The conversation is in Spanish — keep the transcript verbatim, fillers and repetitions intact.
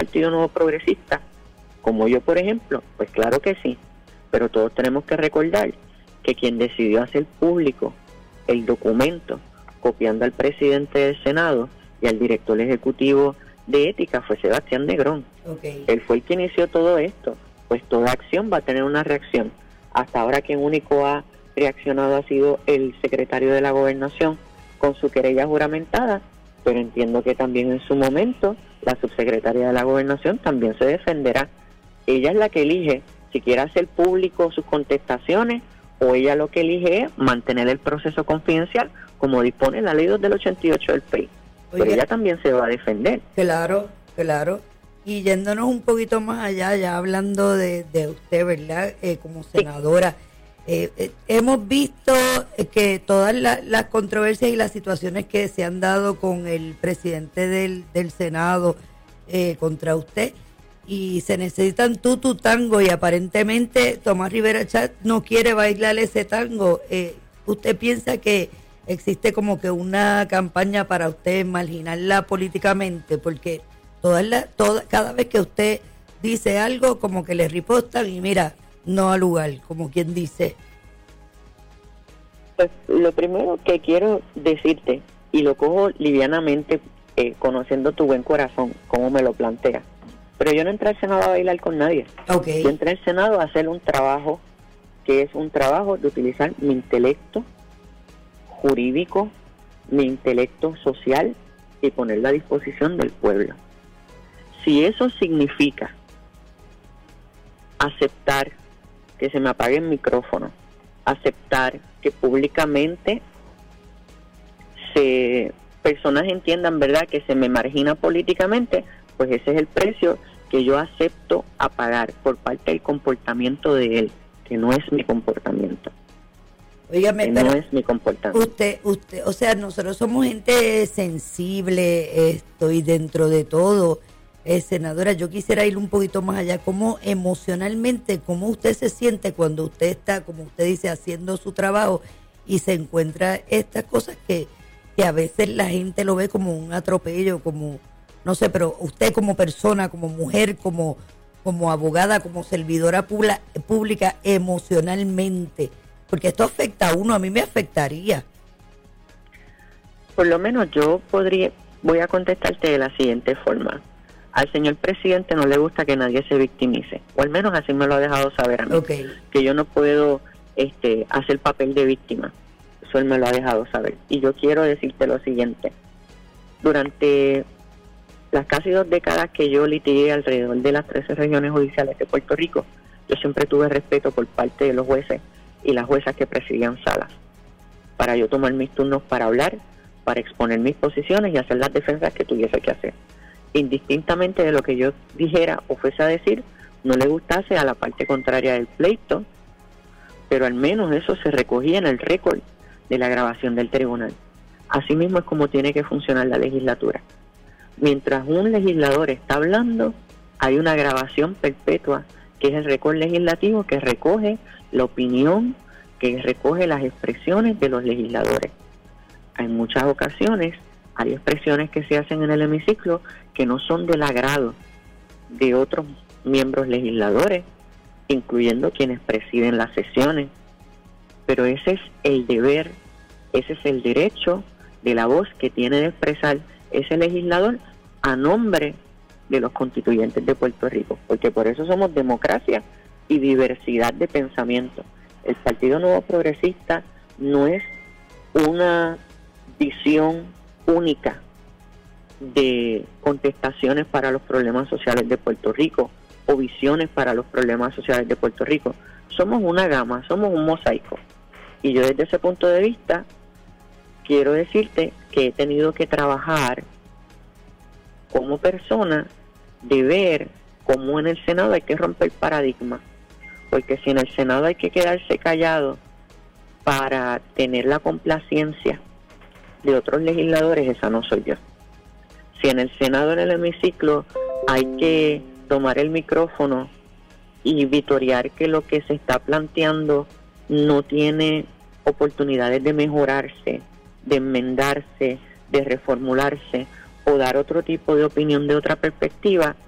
Partido Nuevo Progresista, como yo, por ejemplo? Pues claro que sí, pero todos tenemos que recordar que quien decidió hacer público el documento copiando al presidente del Senado y al director ejecutivo de ética fue Sebastián Negrón. Okay. Él fue el que inició todo esto. Pues toda acción va a tener una reacción. Hasta ahora quien único ha reaccionado ha sido el secretario de la Gobernación con su querella juramentada, pero entiendo que también en su momento la subsecretaria de la Gobernación también se defenderá. Ella es la que elige si quiere hacer público sus contestaciones, o ella lo que elige es mantener el proceso confidencial, como dispone la ley dos del ochenta y ocho del país. Pero ella también se va a defender. Claro, claro. Y yéndonos un poquito más allá, ya hablando de, de usted, ¿verdad? Eh, como senadora, eh, eh, hemos visto que todas la, las controversias y las situaciones que se han dado con el presidente del, del Senado eh, contra usted, y se necesitan tutu tango, y aparentemente Tomás Rivera Chatz no quiere bailar ese tango. Eh, ¿Usted piensa que existe como que una campaña para usted marginarla políticamente? Porque todas las, todas, cada vez que usted dice algo, como que le ripostan y mira, no al lugar, como quien dice. Pues lo primero que quiero decirte, y lo cojo livianamente, eh, conociendo tu buen corazón, como me lo planteas, pero yo no entré al Senado a bailar con nadie. Okay. Yo entré al Senado a hacer un trabajo que es un trabajo de utilizar mi intelecto jurídico, mi intelecto social, y ponerlo a disposición del pueblo. Si eso significa aceptar que se me apague el micrófono, aceptar que públicamente se personas entiendan, ¿verdad?, que se me margina políticamente, pues ese es el precio que yo acepto a pagar por parte del comportamiento de él, que no es mi comportamiento. Óigame, que pero no es mi comportamiento. Usted, usted, o sea, nosotros somos gente sensible, esto, y dentro de todo, eh, senadora, yo quisiera ir un poquito más allá. ¿Cómo emocionalmente, cómo usted se siente cuando usted está, como usted dice, haciendo su trabajo y se encuentra estas cosas que, que a veces la gente lo ve como un atropello, como, no sé, pero usted como persona, como mujer, como, como abogada, como servidora pública, pública emocionalmente? Porque esto afecta a uno, a mí me afectaría. Por lo menos yo podría, voy a contestarte de la siguiente forma. Al señor presidente no le gusta que nadie se victimice, o al menos así me lo ha dejado saber a mí, okay. que yo no puedo este, hacer papel de víctima. Eso él me lo ha dejado saber. Y yo quiero decirte lo siguiente. Durante las casi dos décadas que yo litigué alrededor de las trece regiones judiciales de Puerto Rico, yo siempre tuve respeto por parte de los jueces y las juezas que presidían salas, para yo tomar mis turnos para hablar, para exponer mis posiciones y hacer las defensas que tuviese que hacer. Indistintamente de lo que yo dijera o fuese a decir, no le gustase a la parte contraria del pleito, pero al menos eso se recogía en el récord de la grabación del tribunal. Así mismo es como tiene que funcionar la legislatura. Mientras un legislador está hablando, hay una grabación perpetua, que es el récord legislativo que recoge la opinión, que recoge las expresiones de los legisladores. En muchas ocasiones hay expresiones que se hacen en el hemiciclo que no son del agrado de otros miembros legisladores, incluyendo quienes presiden las sesiones, pero ese es el deber, ese es el derecho de la voz que tiene de expresar ese legislador a nombre de los constituyentes de Puerto Rico, porque por eso somos democracia y diversidad de pensamiento. El Partido Nuevo Progresista no es una visión única de contestaciones para los problemas sociales de Puerto Rico o visiones para los problemas sociales de Puerto Rico. Somos una gama, somos un mosaico. Y yo desde ese punto de vista quiero decirte que he tenido que trabajar como persona de ver cómo en el Senado hay que romper paradigmas, porque si en el Senado hay que quedarse callado para tener la complacencia de otros legisladores, esa no soy yo. Si en el Senado, en el hemiciclo, hay que tomar el micrófono y vitorear que lo que se está planteando no tiene oportunidades de mejorarse, de enmendarse, de reformularse o dar otro tipo de opinión de otra perspectiva,